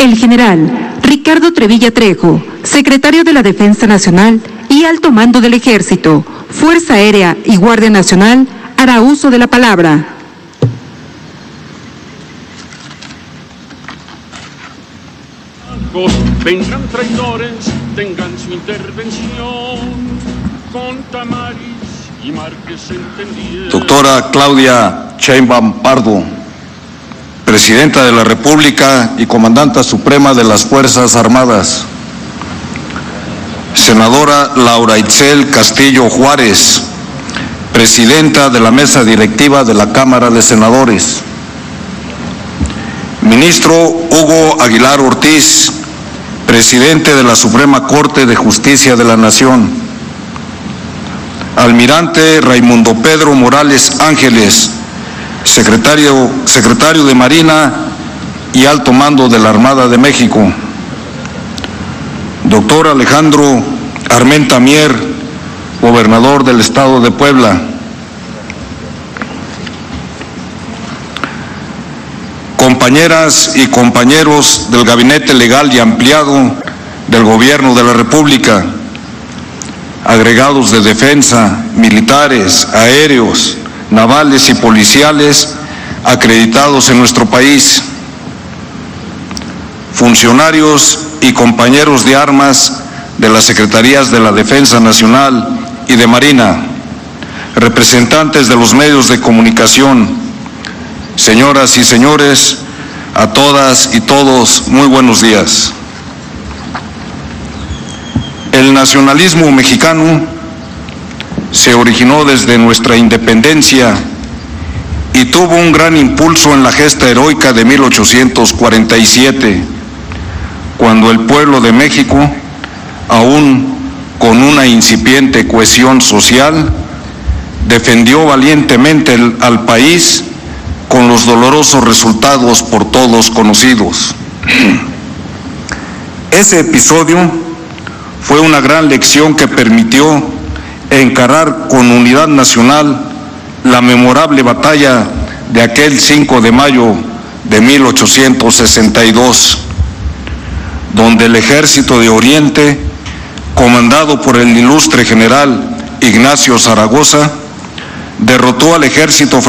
El general Ricardo Trevilla Trejo, secretario de la Defensa Nacional y Alto Mando del Ejército, Fuerza Aérea y Guardia Nacional, hará uso de la palabra. Vendrán traidores, tengan su intervención, con Tamaris y Márquez entendieron. Doctora Claudia Sheinbaum Pardo, Presidenta de la República y Comandanta Suprema de las Fuerzas Armadas. Senadora Laura Itzel Castillo Juárez, Presidenta de la Mesa Directiva de la Cámara de Senadores. Ministro Hugo Aguilar Ortiz, Presidente de la Suprema Corte de Justicia de la Nación. Almirante Raimundo Pedro Morales Ángeles, secretario de Marina y Alto Mando de la Armada de México. Doctor Alejandro Armenta Mier, Gobernador del Estado de Puebla. Compañeras y compañeros del Gabinete Legal y Ampliado del Gobierno de la República, agregados de defensa, militares, aéreos, navales y policiales acreditados en nuestro país, funcionarios y compañeros de armas de las Secretarías de la Defensa Nacional y de Marina, representantes de los medios de comunicación, señoras y señores, a todas y todos, muy buenos días. El nacionalismo mexicano se originó desde nuestra independencia y tuvo un gran impulso en la gesta heroica de 1847, cuando el pueblo de México, aún con una incipiente cohesión social, defendió valientemente al país con los dolorosos resultados por todos conocidos. Ese episodio fue una gran lección que permitió encarar con unidad nacional la memorable batalla de aquel 5 de mayo de 1862, donde el Ejército de Oriente, comandado por el ilustre general Ignacio Zaragoza, derrotó al ejército